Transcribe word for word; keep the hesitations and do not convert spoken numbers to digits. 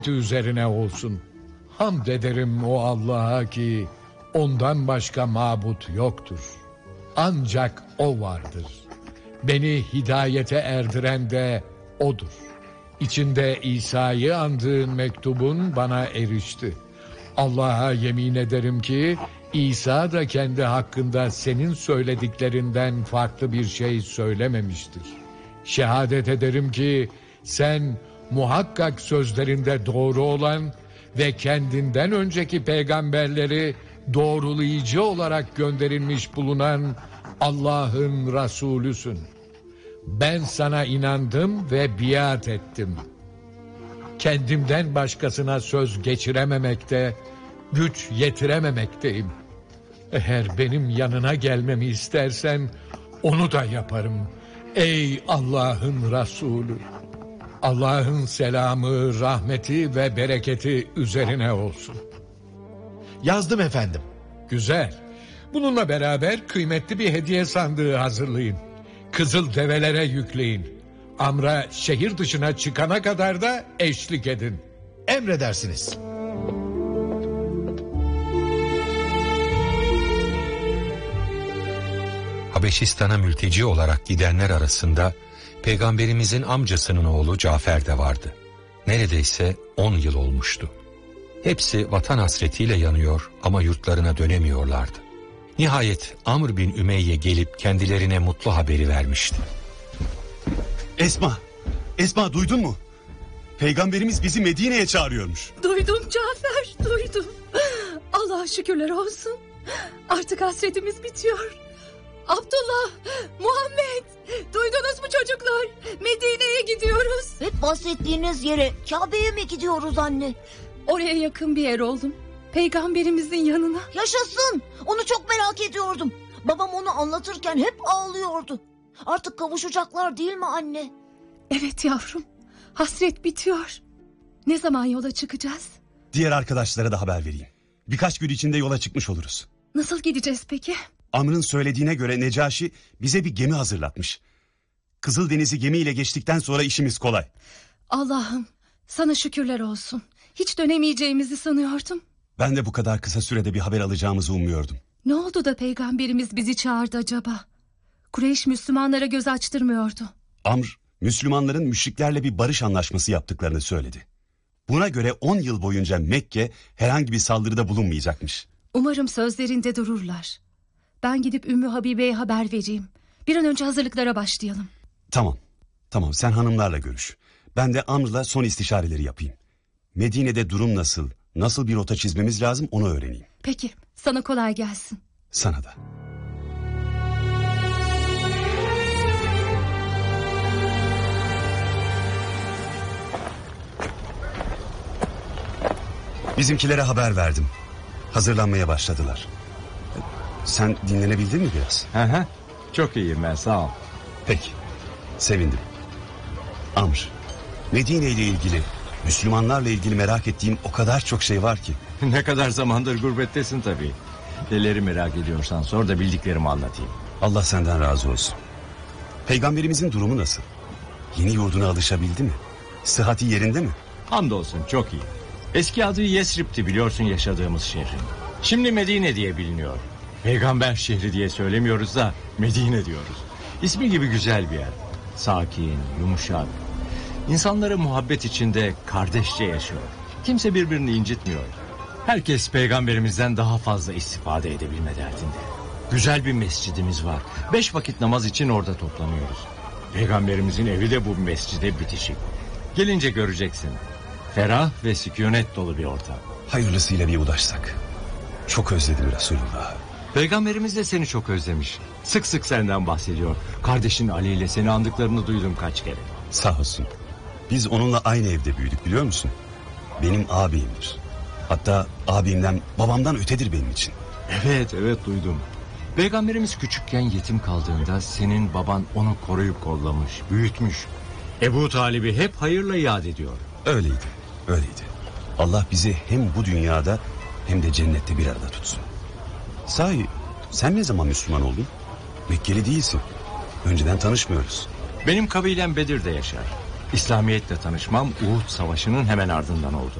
üzerine olsun. Hamd ederim o Allah'a ki ondan başka mabut yoktur. Ancak o vardır. Beni hidayete erdiren de odur. İçinde İsa'yı andığın mektubun bana erişti. Allah'a yemin ederim ki İsa da kendi hakkında senin söylediklerinden farklı bir şey söylememiştir. Şehadet ederim ki sen muhakkak sözlerinde doğru olan ve kendinden önceki peygamberleri doğrulayıcı olarak gönderilmiş bulunan Allah'ın Resulüsün. Ben sana inandım ve biat ettim. Kendimden başkasına söz geçirememekte, güç yetirememekteyim. Eğer benim yanına gelmemi istersen onu da yaparım. Ey Allah'ın Resulü! Allah'ın selamı, rahmeti ve bereketi üzerine olsun. Yazdım efendim. Güzel. Bununla beraber kıymetli bir hediye sandığı hazırlayın. Kızıl develere yükleyin. Amr'a şehir dışına çıkana kadar da eşlik edin. Emredersiniz. Habeşistan'a mülteci olarak gidenler arasında Peygamberimizin amcasının oğlu Cafer de vardı. Neredeyse on yıl olmuştu. Hepsi vatan hasretiyle yanıyor ama yurtlarına dönemiyorlardı. Nihayet Amr bin Ümeyye gelip kendilerine mutlu haberi vermişti. Esma, Esma duydun mu? Peygamberimiz bizi Medine'ye çağırıyormuş. Duydum Cafer, duydum. Allah'a şükürler olsun. Artık hasretimiz bitiyor. Abdullah, Muhammed, duydunuz mu çocuklar? Medine'ye gidiyoruz. Hep bahsettiğiniz yere, Kabe'ye mi gidiyoruz anne? Oraya yakın bir yer oğlum. Peygamberimizin yanına. Yaşasın. Onu çok merak ediyordum. Babam onu anlatırken hep ağlıyordu. Artık kavuşacaklar değil mi anne? Evet yavrum. Hasret bitiyor. Ne zaman yola çıkacağız? Diğer arkadaşlara da haber vereyim. Birkaç gün içinde yola çıkmış oluruz. Nasıl gideceğiz peki? Amr'ın söylediğine göre Necaşi bize bir gemi hazırlatmış. Kızıldeniz'i gemiyle geçtikten sonra işimiz kolay. Allah'ım sana şükürler olsun. Hiç dönemeyeceğimizi sanıyordum. Ben de bu kadar kısa sürede bir haber alacağımızı ummuyordum. Ne oldu da peygamberimiz bizi çağırdı acaba? Kureyş Müslümanlara göz açtırmıyordu. Amr, Müslümanların müşriklerle bir barış anlaşması yaptıklarını söyledi. Buna göre on yıl boyunca Mekke herhangi bir saldırıda bulunmayacakmış. Umarım sözlerinde dururlar. Ben gidip Ümmü Habibe'ye haber vereyim. Bir an önce hazırlıklara başlayalım. Tamam, tamam sen hanımlarla görüş. Ben de Amr'la son istişareleri yapayım. Medine'de durum nasıl, nasıl bir rota çizmemiz lazım onu öğreneyim. Peki, sana kolay gelsin. Sana da. Bizimkilere haber verdim. Hazırlanmaya başladılar. Sen dinlenebildin mi biraz? Hı hı. Çok iyiyim ben, sağ ol. Peki. Sevindim. Amr, Medine ile ilgili, Müslümanlarla ilgili merak ettiğim o kadar çok şey var ki. Ne kadar zamandır gurbettesin tabii. Neleri merak ediyorsan sor da bildiklerimi anlatayım. Allah senden razı olsun. Peygamberimizin durumu nasıl? Yeni yurduna alışabildi mi? Sıhhati yerinde mi? Hamdolsun çok iyi. Eski adı Yesrib'ti biliyorsun yaşadığımız şehrin. Şimdi Medine diye biliniyor. Peygamber şehri diye söylemiyoruz da Medine diyoruz. İsmi gibi güzel bir yer. Sakin, yumuşak. İnsanları muhabbet içinde kardeşçe yaşıyor. Kimse birbirini incitmiyor. Herkes peygamberimizden daha fazla istifade edebilme derdinde. Güzel bir mescidimiz var. Beş vakit namaz için orada toplanıyoruz. Peygamberimizin evi de bu mescide bitişik. Gelince göreceksin. Ferah ve sükunet dolu bir ortam. Hayırlısıyla bir ulaşsak. Çok özledim Resulullah. Peygamberimiz de seni çok özlemiş. Sık sık senden bahsediyor. Kardeşin Ali ile seni andıklarını duydum kaç kere. Sağ olsun. Biz onunla aynı evde büyüdük biliyor musun? Benim ağabeyimdir. Hatta abimden, babamdan ötedir benim için. Evet, evet duydum. Peygamberimiz küçükken yetim kaldığında senin baban onu koruyup kollamış, büyütmüş. Ebu Talib'i hep hayırla yad ediyor. Öyleydi, öyleydi. Allah bizi hem bu dünyada hem de cennette bir arada tutsun. Sahi sen ne zaman Müslüman oldun? Mekkeli değilsin. Önceden tanışmıyoruz. Benim kabilem Bedir'de yaşar. İslamiyetle tanışmam Uhud Savaşı'nın hemen ardından oldu.